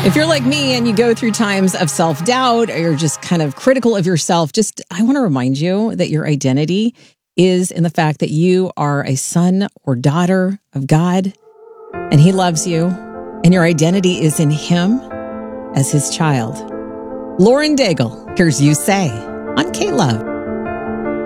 If you're like me and you go through times of self-doubt or you're just kind of critical of yourself, I want to remind you that your identity is in the fact that you are a son or daughter of God and He loves you and your identity is in Him as His child. Lauren Daigle, here's You Say on K-Love.